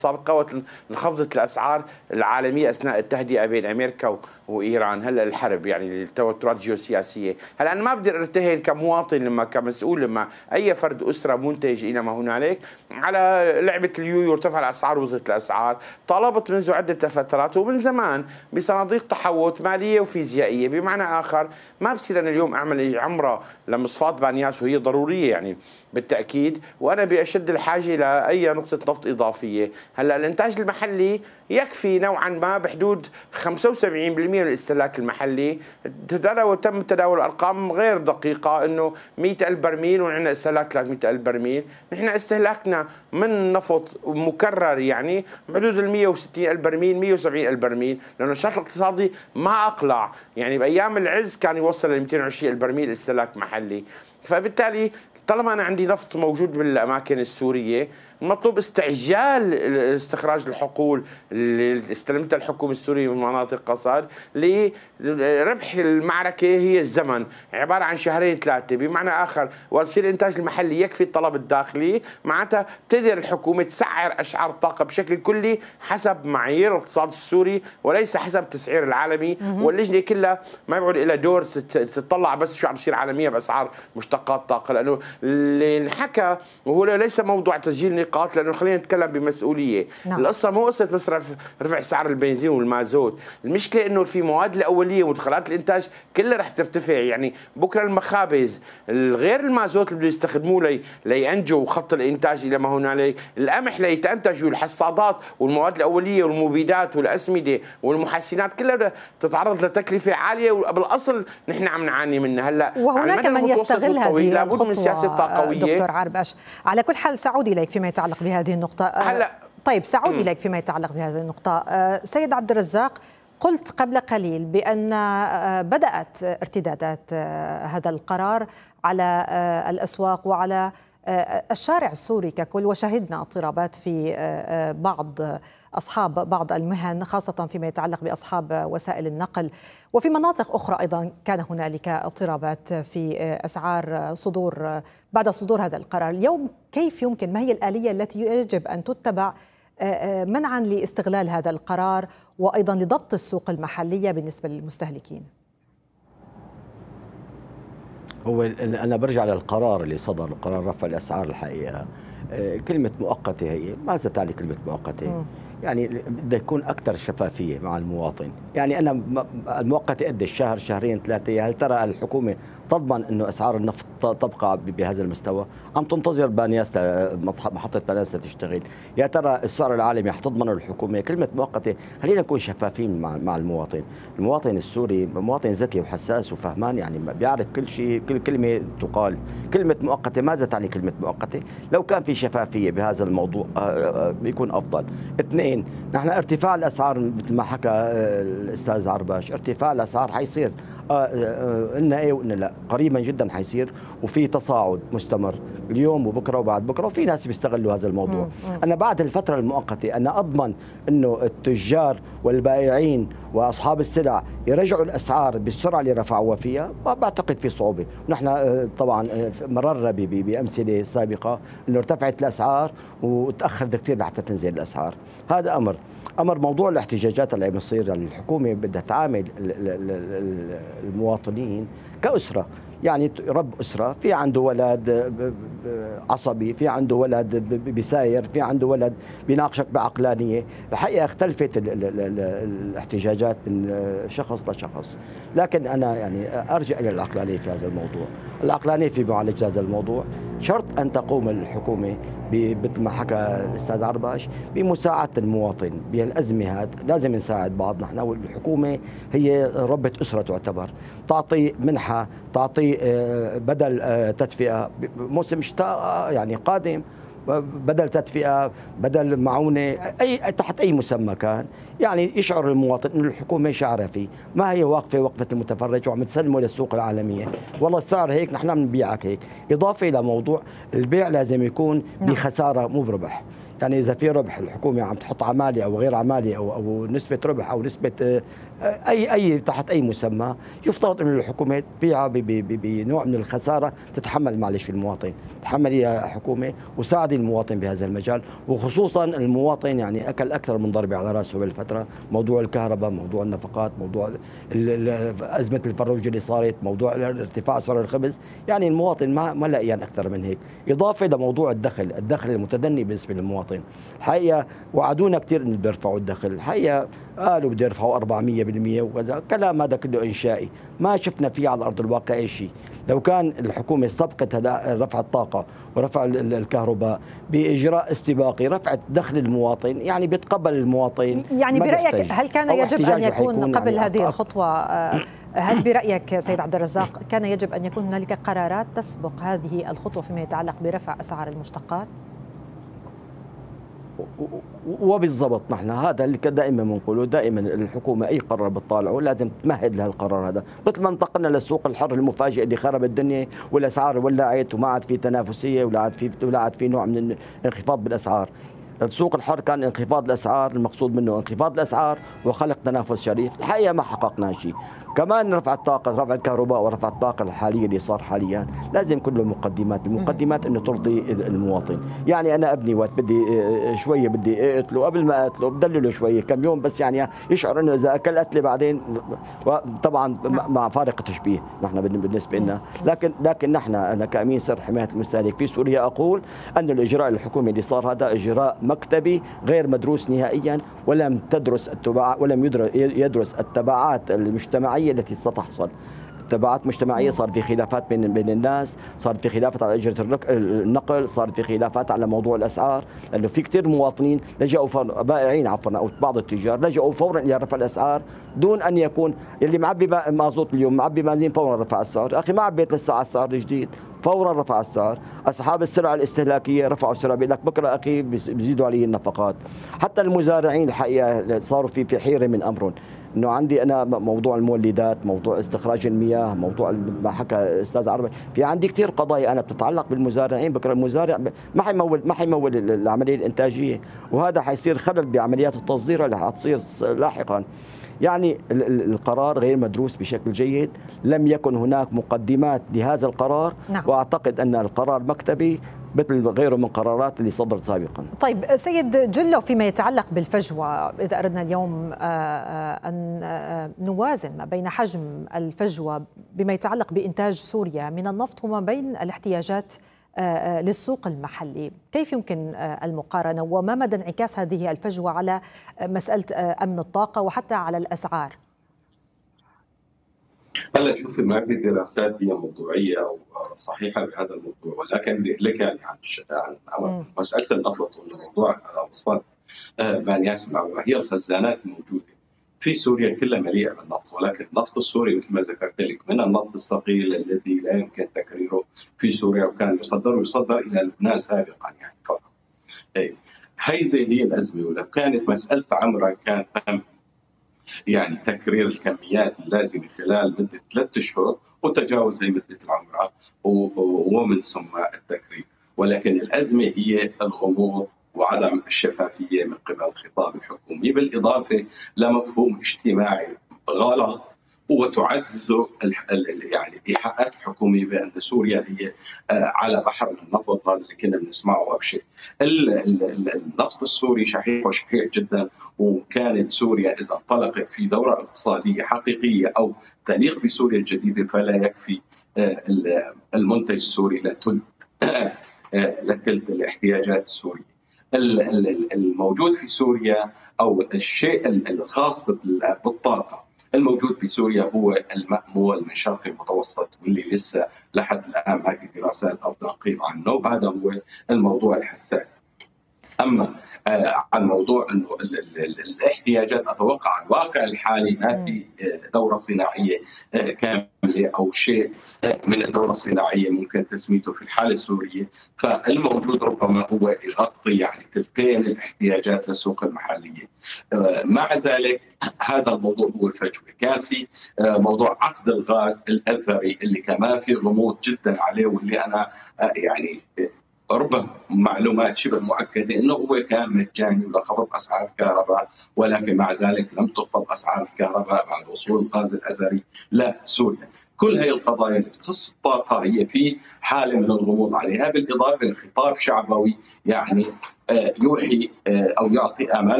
سابقة انخفضت الأسعار العالمية أثناء التهدئة بين أمريكا وإيران. هلا الحرب يعني التوترات الجيوسياسية. هلا أنا ما بقدر ارتهن كمواطن لما كمسؤول لما أي فرد أسرة منتج إلى ما هنالك على لعبة اليويو ارتفع الأسعار وزدت الأسعار. طالبت منذ عدة فترات ومن زمان بصناديق تحوط مالية وفيزيائية، بمعنى آخر ما بصير أنا اليوم أعمل عمرة لمصفاة بانياس وهي ضرورية يعني بالتأكيد، وأنا بأشد الحاجة إلى أي نقطة نفط إضافية. هلا الإنتاج المحلي يكفي نوعا ما بحدود 75% من الاستهلاك المحلي. تم تداول أرقام غير دقيقة إنه 100,000 برميل وعندنا استهلاك 300,000 برميل. نحن استهلاكنا من نفط مكرر يعني بحدود 160,000 برميل 170,000 برميل، لأنه الشكل الاقتصادي ما أقلع. يعني بأيام العز كان يوصل ل 220,000 برميل استهلاك محلي. فبالتالي طالما أنا عندي نفط موجود بالأماكن السورية، المطلوب استعجال استخراج الحقول اللي استلمتها الحكومة السورية من مناطق قصد لربح المعركة. هي الزمن عبارة عن شهرين ثلاثة، بمعنى آخر ويصير الإنتاج المحلي يكفي الطلب الداخلي، معناتها تقدر الحكومة تسعر أسعار الطاقة بشكل كلي حسب معايير الاقتصاد السوري وليس حسب التسعير العالمي. واللجنة كلها ما بيعود إلى دور تطلع بس شو عم بيصير عالميا بأسعار مشتقات طاقة، لأنه اللي انحكى وهو ليس موضوع تسجيل نقاط، لأنه خلينا نتكلم بمسؤولية. نعم. القصة مو قصة بس رفع سعر البنزين والمازوت، المشكلة إنه في مواد الأولية ومدخلات الإنتاج كلها رح ترتفع. يعني بكرة المخابز غير المازوت اللي بده يستخدموه لينجوا خط الإنتاج إلى ما هنالك، القمح ليتنتجوا، الحصادات والمواد الأولية والمبيدات والأسمدة والمحسنات كلها بدها تتعرض لتكلفة عالية، وبالأصل نحن عم نعاني منها. هلا وهناك من يستغل هذه الخطوة. دكتور عربش، على كل حال سأعود إليك فيما يتعلق بهذه النقطة. هلا طيب سأعود إليك فيما يتعلق بهذه النقطة. سيد عبد الرزاق، قلت قبل قليل بأن بدأت ارتدادات هذا القرار على الأسواق وعلى الشارع السوري ككل، وشهدنا اضطرابات في أصحاب بعض المهن، خاصة فيما يتعلق بأصحاب وسائل النقل، وفي مناطق أخرى أيضا كان هنالك اضطرابات في أسعار بعد صدور هذا القرار. اليوم كيف يمكن، ما هي الآلية التي يجب أن تتبع منعا لاستغلال هذا القرار وأيضا لضبط السوق المحلية بالنسبة للمستهلكين؟ هو أنا برجع للقرار اللي صدر، قرار رفع الأسعار. الحقيقة كلمة مؤقتة هي ماذا تعني كلمة مؤقتة؟ يعني بده يكون أكثر شفافية مع المواطن. يعني أنا المؤقتة قد الشهر شهرين ثلاثة، هل ترى الحكومة تضمن أنه أسعار النفط تبقى بهذا المستوى؟ عم تنتظر بانياس محطة بانياس تشتغل، يا ترى السعر العالمي حتضمنه الحكومة؟ كلمة مؤقتة خلينا نكون شفافين مع المواطن. المواطن السوري مواطن ذكي وحساس وفهمان، يعني بيعرف كل شيء، كل كلمة تقال. كلمة مؤقتة ماذا تعني كلمة مؤقتة؟ لو كان في شفافية بهذا الموضوع بيكون أفضل. اثنين، نحن ارتفاع الأسعار مثل ما حكى الأستاذ عرباش، ارتفاع الأسعار حيصير قلنا ايه وقلنا لا، قريبا جدا حيصير، وفي تصاعد مستمر اليوم وبكره وبعد بكره، وفي ناس بيستغلوا هذا الموضوع. انا بعد الفتره المؤقته انا اضمن انه التجار والبائعين واصحاب السلع يرجعوا الاسعار بالسرعه اللي رفعوها فيها، بعتقد في صعوبه. ونحن طبعا مررنا بامثله سابقه انه ارتفعت الاسعار وتاخر كثير لحتى تنزل الاسعار. هذا امر موضوع الاحتجاجات اللي عم يصير. الحكومه بدها تعامل المواطنين كأسرة، يعني رب أسرة، في عنده ولد عصبي، في عنده ولد بيساير، في عنده ولد بيناقشك بعقلانية. الحقيقة اختلفت الاحتجاجات من شخص لشخص، لكن أنا يعني أرجع إلى العقلانية في هذا الموضوع. العقلانية في معالجة هذا الموضوع شرط أن تقوم الحكومة مثل ما حكى الأستاذ عرباش بمساعدة المواطن بهالأزمة. هذا لازم نساعد بعض. نحن والحكومة هي ربة أسرة تعتبر، تعطي منحة، تعطي بدل تدفئة موسم شتاء يعني قادم، بدل تدفئة، بدل معونة، تحت أي مسمى كان، يعني يشعر المواطن أن الحكومة شعرها فيه، ما هي واقفة وقفة المتفرج وعم تسلمه للسوق العالمية. والله السعر هيك نحن بنبيعك هيك. إضافة إلى موضوع البيع لازم يكون بخسارة مو بربح. يعني إذا في ربح الحكومة عم تحط عمالة أو غير عمالة أو نسبة ربح أو نسبة أي تحت أي مسمى، يفترض أن الحكومة تبيعها بنوع من الخسارة تتحمل معلش المواطن، تحمل حكومة وساعد المواطن بهذا المجال، وخصوصا المواطن يعني أكل أكثر من ضربة على رأسه بالفترة، موضوع الكهرباء، موضوع النفقات، موضوع أزمة الفروج اللي صارت، موضوع ارتفاع سعر الخبز، يعني المواطن ما لقيان أكثر من هيك، إضافة لموضوع الدخل المتدني بالنسبة للمواطن. الحقيقة وعدونا كثير إنه بيرفعوا الدخل، الحقيقة قالوا بده يرفعوا 400% وكذا، كلام هذا كله إنشائي، ما شفنا فيه على أرض الواقع أي شيء. لو كان الحكومة سبقت رفع الطاقة ورفع الكهرباء بإجراء استباقي رفعت دخل المواطن، يعني بيتقبل المواطن. يعني برأيك هل كان يجب أن يكون قبل يعني هذه الخطوة، هل برأيك سيد عبد الرزاق كان يجب أن يكون هنالك قرارات تسبق هذه الخطوة فيما يتعلق برفع أسعار المشتقات؟ وبالضبط نحن هذا اللي دائما بنقوله، دائما الحكومه اي قرار بتطالعه لازم تمهد لهالقرار هذا، مثل ما انتقلنا للسوق الحر المفاجئ اللي خرب الدنيا والاسعار ولعت وما عاد في تنافسيه ولا عاد في نوع من الانخفاض بالاسعار. السوق الحر كان انخفاض الاسعار، المقصود منه انخفاض الاسعار وخلق تنافس شريف، الحقيقه ما حققنا شيء. كمان رفع الطاقه، رفع الكهرباء ورفع الطاقه الحاليه اللي صار حاليا لازم كله مقدمات، المقدمات انه ترضي المواطن. يعني انا ابني وقت بدي شويه بدي اقتله، قبل ما اقتله بدلله شويه كم يوم بس يعني يشعر انه اذا اكل قتله بعدين، طبعا مع فارق تشبيه نحن بالنسبه لنا، لكن نحن انا كامين سر حمايه المستهلك في سوريا اقول ان الاجراء الحكومي اللي صار هذا اجراء مكتبي غير مدروس نهائيا، ولم يدرس التبعات المجتمعيه التي ستحصل. تبعات مجتمعية، صار في خلافات بين الناس، صار في خلافات على أجرة النقل، صار في خلافات على موضوع الأسعار، لأنه في كثير مواطنين لجأوا بائعين أو بعض التجار لجأوا فورا إلى رفع الأسعار دون أن يكون اللي معبي مازوت اليوم معبي بنزين فورا رفع السعر، أخي ما عبيت لسه على السعر الجديد فورا رفع السعر، أصحاب السلع الاستهلاكية رفعوا السعر، بيقول لك بكرة أخي بيزيدوا عليه النفقات، حتى المزارعين الحقيقة صاروا في حيرة من أمرهم. انه عندي انا موضوع المولدات، موضوع استخراج المياه، موضوع ما حكى استاذ عربي، في عندي كثير قضايا انا بتتعلق بالمزارعين، بكره المزارع ما حيمول العمليه الانتاجيه، وهذا حيصير خلل بعمليات التصدير اللي حتصير لاحقا. يعني القرار غير مدروس بشكل جيد، لم يكن هناك مقدمات لهذا القرار. نعم. واعتقد ان القرار مكتبي مثل غيره من قرارات اللي صدرت سابقا. طيب سيد جلو، فيما يتعلق بالفجوة، إذا أردنا اليوم أن نوازن ما بين حجم الفجوة بما يتعلق بإنتاج سوريا من النفط وما بين الاحتياجات للسوق المحلي، كيف يمكن المقارنة وما مدى انعكاس هذه الفجوة على مسألة أمن الطاقة وحتى على الأسعار؟ هلا شوفي، ما في دراسات هي موضوعيه او صحيحه بهذا الموضوع، ولكن لك يعني عن مساله النفط والموضوع وصفات بانياس العورة، هي الخزانات الموجوده في سوريا كلها مليئه بالنفط، ولكن النفط السوري مثل ما ذكرت لك من النفط الثقيل الذي لا يمكن تكريره في سوريا، وكان يصدر الى لبنان سابقا يعني فقط. هيدي هي الازمه، ولو كانت مساله عمرها كان تم يعني تكرير الكميات اللازمه خلال مده 3 أشهر وتجاوز هي مده العمره ومن ثم التكرير، ولكن الازمه هي الغموض وعدم الشفافيه من قبل الخطاب الحكومي، بالاضافه لمفهوم اجتماعي غلط وتعزز يعني ايحاءات الحكوميه بان سوريا هي على بحر من النفط، هذا اللي كنا بنسمعه او شيء. النفط السوري شحيح وشحيح جدا، وكانت سوريا اذا انطلقت في دوره اقتصاديه حقيقيه او تليق بسوريا الجديده فلا يكفي المنتج السوري لثلث الاحتياجات السوريه. الموجود في سوريا او الشيء الخاص بالطاقه الموجود في سوريا هو المأمول من شرق المتوسط، واللي لسه لحد الآن ما في دراسات أو تحقيق عنه، وهذا هو الموضوع الحساس. أما عن موضوع أنه الاحتياجات، أتوقع الواقع الحالي ما في دورة صناعية كاملة أو شيء من الدورة الصناعية ممكن تسميته في الحالة السورية، فالموجود ربما هو يغطي يعني تلتين الاحتياجات للسوق المحلية. مع ذلك هذا الموضوع هو فجوة. كان في موضوع عقد الغاز الأثري اللي كمان في غموض جدا عليه، واللي أنا يعني ربما معلومات شبه مؤكده انه هو كان مجاني لخفض اسعار الكهرباء، ولكن مع ذلك لم تخفض اسعار الكهرباء بعد وصول الغاز الازري لسوريا. كل هذه القضايا اللي تخص الطاقه هي في حاله من الغموض عليها، بالاضافه لخطاب شعبوي يعني يوحي او يعطي امال